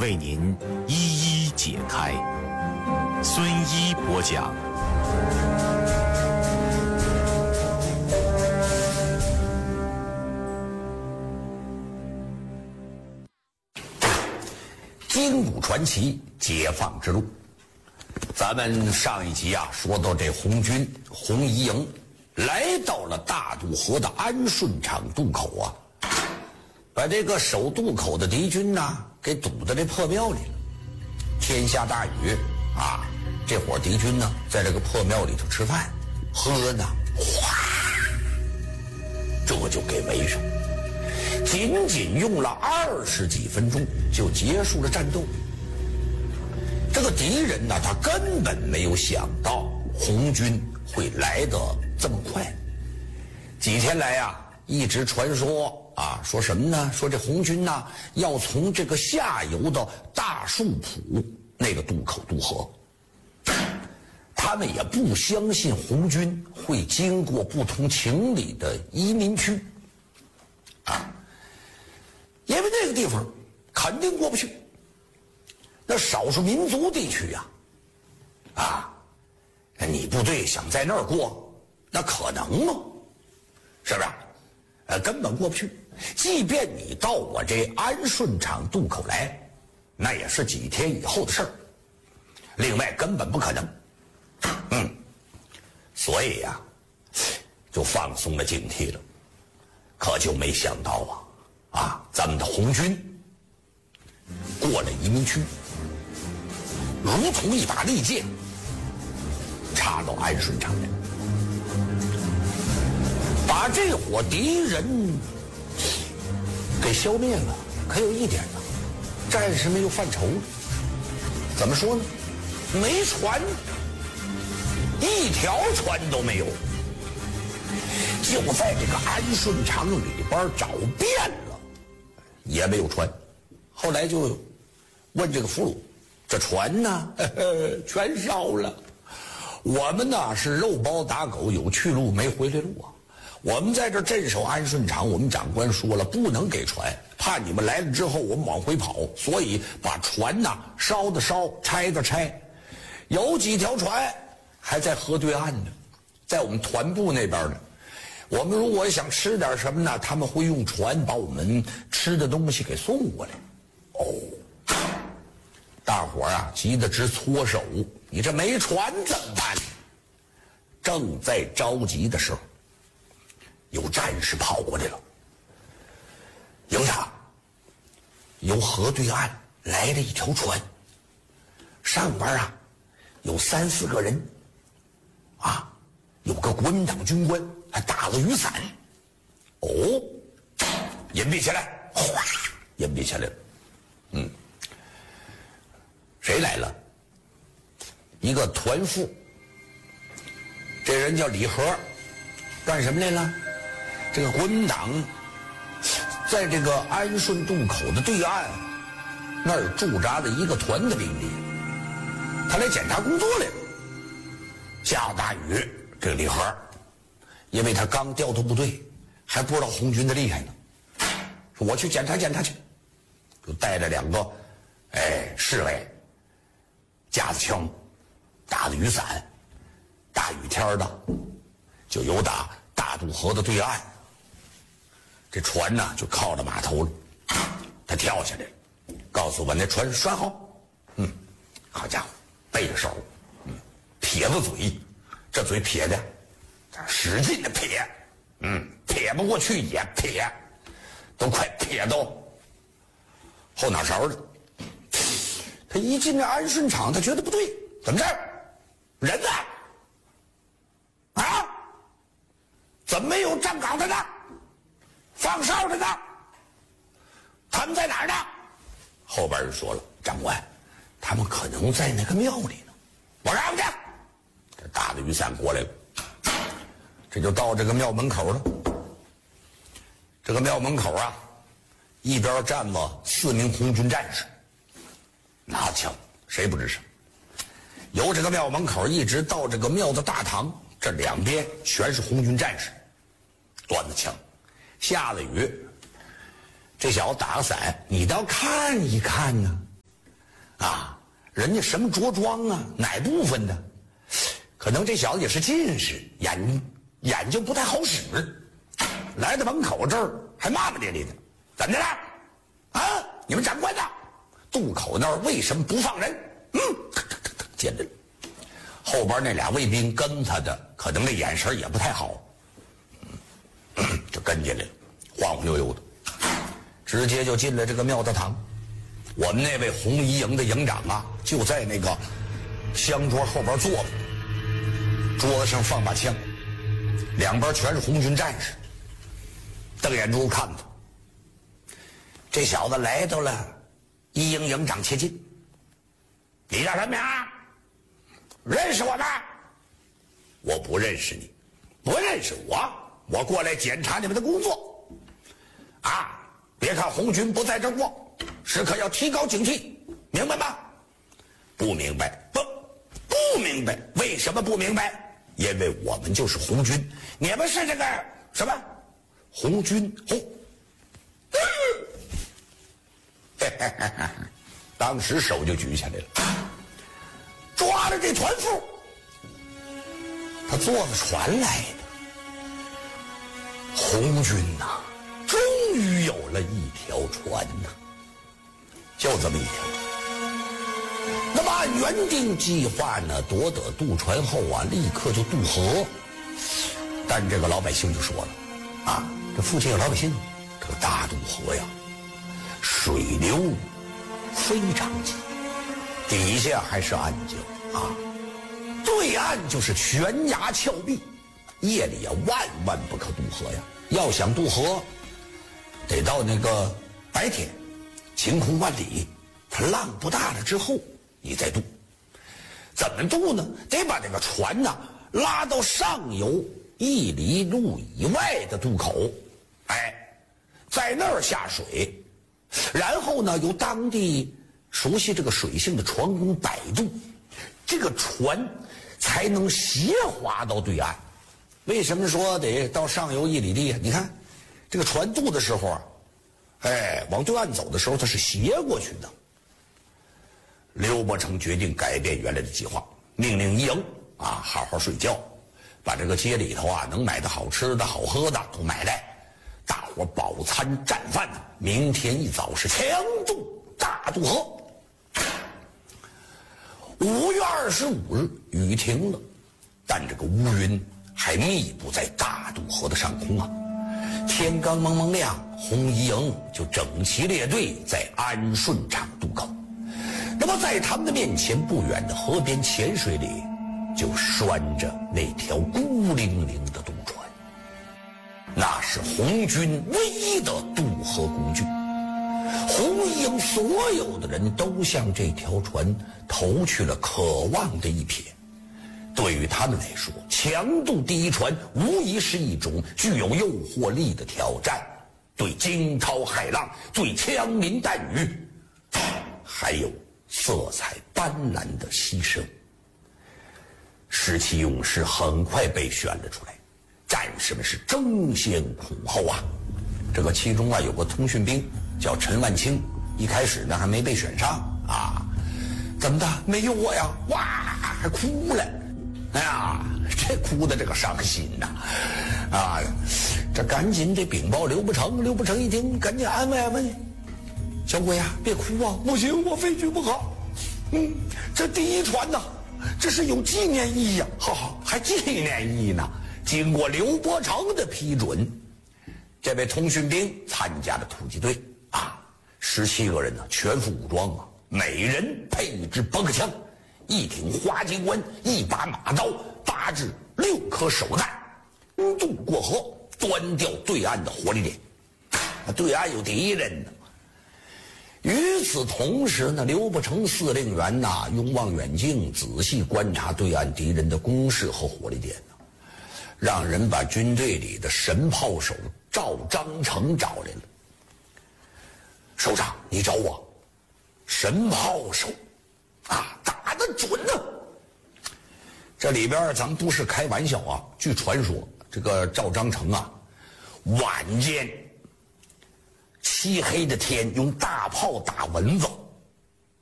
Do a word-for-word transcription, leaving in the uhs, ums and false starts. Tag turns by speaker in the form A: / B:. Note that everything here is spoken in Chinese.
A: 为您一一解开。孙一播讲。
B: 金谷传奇，解放之路。咱们上一集啊，说到这红军红一营来到了大渡河的安顺场渡口啊，把这个守渡口的敌军呢给堵在这破庙里了。天下大雨啊，这伙敌军呢在这个破庙里头吃饭喝呢，哗，这就给围上。仅仅用了二十几分钟就结束了战斗。这个敌人呢，他根本没有想到红军会来得这么快。几天来呀、啊，一直传说啊，说什么呢？说这红军呢要从这个下游的大树浦那个渡口渡河。他们也不相信红军会经过不通情理的移民区啊。因为那个地方肯定过不去，那少数民族地区呀、啊，啊，你部队想在那儿过，那可能吗？是不是？呃，根本过不去。即便你到我这安顺场渡口来，那也是几天以后的事儿。另外，根本不可能。嗯，所以呀、啊，就放松了警惕了。可就没想到啊。啊，咱们的红军过了移民区，如同一把利剑插到安顺场来，把这伙敌人给消灭了。可有一点呢，暂时没有犯愁。怎么说呢？没船，一条船都没有。就在这个安顺场里边找遍了，也没有船。后来就问这个俘虏，这船呢？呵呵，全烧了。我们呢是肉包打狗，有去路没回来路啊。我们在这镇守安顺场，我们长官说了，不能给船，怕你们来了之后我们往回跑，所以把船呢烧的烧，拆的拆。有几条船还在河对岸呢，在我们团部那边呢。我们如果想吃点什么呢，他们会用船把我们吃的东西给送过来。哦，大伙儿啊急得直搓手，你这没船怎么办？正在着急的时候，有战士跑过来了。营长，由河对岸来了一条船，上边啊有三四个人，啊，有个国民党军官还打了雨伞。哦，隐蔽起来，哗，隐蔽起来了。嗯，谁来了？一个团副，这人叫李和，干什么来了？这个国民党在这个安顺渡口的对岸那儿驻扎了一个团的兵力，他来检查工作来了。下大雨，这个李和因为他刚调到部队，还不知道红军的厉害呢，说我去检查检查去，就带着两个哎侍卫，架着枪，打着雨伞，大雨天的，就由打大渡河的对岸，这船呢就靠着码头了。他跳下来，告诉我那船拴好。嗯，好家伙，背着手，嗯，撇着嘴，这嘴撇的使劲的撇，嗯，撇不过去也撇，都快撇到后脑勺了。他一进这安顺场，他觉得不对，怎么着？人呢？啊？怎么没有站岗的呢？放哨的呢？他们在哪儿呢？后边人说了，长官，他们可能在那个庙里呢。我让去。这打着雨伞过来了。这就到这个庙门口了。这个庙门口啊，一边站了四名红军战士，拿枪，谁不吱声。由这个庙门口一直到这个庙的大堂，这两边全是红军战士，端着枪。下了雨，这小子打个伞，你倒看一看呢。 啊，人家什么着装啊，哪部分的？可能这小子也是近视，眼眼睛不太好使。来到门口这儿还骂骂咧咧的，怎么的了？啊，你们长官呢？渡口那儿为什么不放人？嗯，见着了。后边那俩卫兵跟他的，可能那眼神也不太好，就跟进来了，晃晃悠悠的，直接就进了这个庙大堂。我们那位红衣营的营长啊，就在那个香桌后边坐着，桌子上放把枪，两边全是红军战士，瞪眼珠看他。这小子来到了一营营长前进，你叫什么名？认识我吗？我不认识你，不认识我，我过来检查你们的工作。啊，别看红军不在这儿过，时刻要提高警惕，明白吗？不明白，不，不明白。为什么不明白？因为我们就是红军，你们是这个什么红军红。当时手就举起来了，抓着这船夫，他坐着船来的。红军呐、啊，终于有了一条船呐、啊，就这么一条。那么按原定计划呢，夺得渡船后啊，立刻就渡河。但这个老百姓就说了，啊，这附近有老百姓，这个大渡河呀，水流非常急，底下还是暗礁啊，对岸就是悬崖峭壁，夜里啊万万不可渡河呀。要想渡河，得到那个白天晴空万里，它浪不大了之后你再渡。怎么渡呢？得把这个船呢拉到上游一里路以外的渡口，哎，在那儿下水，然后呢由当地熟悉这个水性的船工摆渡，这个船才能斜滑到对岸。为什么说得到上游一里地啊？你看这个船渡的时候啊，哎，往对岸走的时候它是斜过去的。刘伯承决定改变原来的计划，命令一营啊好好睡觉，把这个街里头啊能买的好吃的好喝的都买来，大伙饱餐战饭呢。明天一早是强渡大渡河。五月二十五日雨停了，但这个乌云还密布在大渡河的上空啊。天刚蒙蒙亮，红衣营就整齐列队在安顺场渡口。那么在他们的面前不远的河边浅水里，就拴着那条孤零零的渡船，那是红军唯一的渡河工具。红衣营所有的人都向这条船投去了渴望的一瞥。对于他们来说，强渡第一船无疑是一种具有诱惑力的挑战，对惊涛骇浪，对枪林弹雨，还有色彩斑斓的牺牲。十七勇士很快被选了出来，战士们是争先恐后啊。这个其中啊有个通讯兵叫陈万清，一开始呢还没被选上啊，怎么的没有我呀？哇，还哭了。哎呀，这哭的这个伤心呐、啊！啊，这赶紧得禀报刘伯承。刘伯承一听，赶紧安慰安慰：“小鬼呀，别哭啊！不行，我非去不可。嗯，这第一船呐，这是有纪念意义呀、啊！好好，还纪念意义呢。经过刘伯承的批准，这位通讯兵参加了突击队啊，十七个人呢，全副武装啊，每人配一支驳壳枪。”一挺花机关，一把马刀，八至六颗手弹，渡过河，端掉对岸的火力点。对岸有敌人呢。与此同时呢，刘伯承司令员呐，用望远镜仔细观察对岸敌人的攻势和火力点呢，让人把军队里的神炮手赵章程找来了。首长，你找我？神炮手啊，打得准呢、啊！这里边咱们不是开玩笑啊。据传说，这个赵章程啊，晚间漆黑的天用大炮打蚊子，